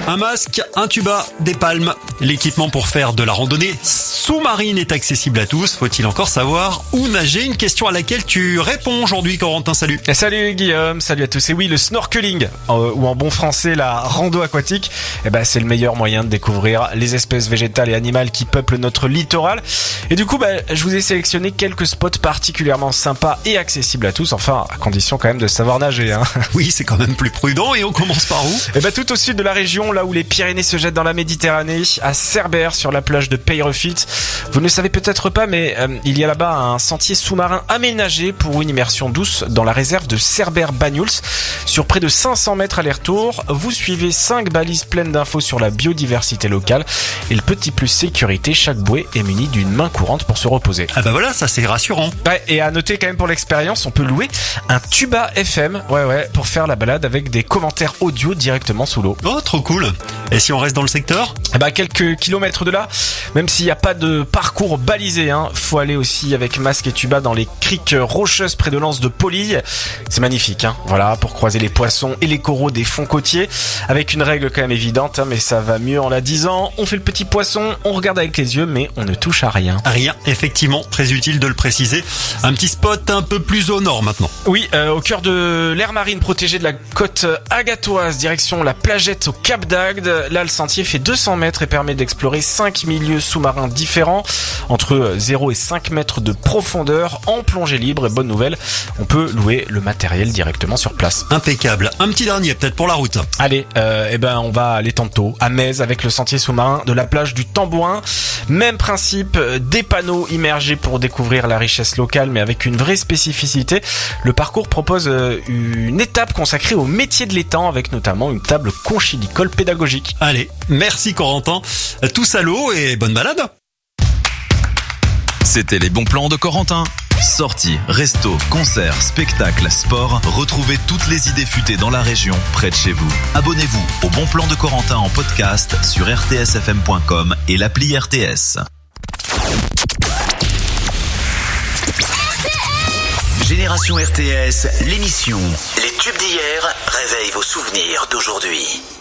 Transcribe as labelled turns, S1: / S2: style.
S1: Un masque, un tuba, des palmes. L'équipement pour faire de la randonnée sous-marine est accessible à tous. Faut-il encore savoir où nager? Une question à laquelle tu réponds aujourd'hui, Corentin. Salut.
S2: Salut Guillaume, salut à tous. Et oui, le snorkeling, ou en bon français la rando aquatique, c'est le meilleur moyen de découvrir les espèces végétales et animales qui peuplent notre littoral. Et du coup, je vous ai sélectionné quelques spots particulièrement sympas et accessibles à tous. Enfin, à condition quand même de savoir nager, hein.
S1: Oui, c'est quand même plus prudent. Et on commence par où?
S2: Tout au sud de la région, là où les Pyrénées se jettent dans la Méditerranée, à Cerbère, sur la plage de Peyrefit. Vous ne le savez peut-être pas, mais il y a là-bas un sentier sous-marin aménagé pour une immersion douce dans la réserve de Cerbère-Banyuls. Sur près de 500 mètres aller-retour, vous suivez 5 balises pleines d'infos sur la biodiversité locale. Et le petit plus sécurité, chaque bouée est muni d'une main courante pour se reposer.
S1: Ah voilà, ça c'est rassurant.
S2: Ouais, et à noter quand même pour l'expérience, on peut louer un tuba FM, pour faire la balade avec des commentaires audio directement sous l'eau.
S1: Oh, trop cool. Et si on reste dans le secteur?
S2: Quelques kilomètres de là, même s'il n'y a pas de parcours balisé, faut aller aussi avec masque et tuba dans les criques rocheuses près de l'anse de Polille. C'est magnifique, voilà, pour croiser les poissons et les coraux des fonds côtiers, avec une règle quand même évidente, mais ça va mieux en la disant. On fait le petit poisson, on regarde avec les yeux, mais on ne touche à rien.
S1: Rien, effectivement, très utile de le préciser. Un petit spot un peu plus au nord maintenant.
S2: Oui, au cœur de l'aire marine protégée de la côte agatoise, direction la plagette au Cap d'Agde. Là, le sentier fait 200 mètres et permet d'explorer 5 milieux sous-marins différents, entre 0 et 5 mètres de profondeur, en plongée libre. Et bonne nouvelle, on peut louer le matériel directement sur place.
S1: Impeccable. Un petit dernier peut-être pour la route.
S2: Allez, on va aller tantôt à Metz avec le sentier sous-marin de la plage du Tambouin. Même principe, des panneaux immergés pour découvrir la richesse locale, mais avec une vraie spécificité. Le parcours propose une étape consacrée au métier de l'étang, avec notamment une table conchilicole pédagogique.
S1: Allez, merci Corentin. Tous à l'eau et bonne balade.
S3: C'était les bons plans de Corentin. Sorties, restos, concerts, spectacles, sport. Retrouvez toutes les idées futées dans la région, près de chez vous. Abonnez-vous au Bon Plan de Corentin en podcast sur rtsfm.com et l'appli RTS. Génération RTS, l'émission. Les tubes d'hier réveillent vos souvenirs d'aujourd'hui.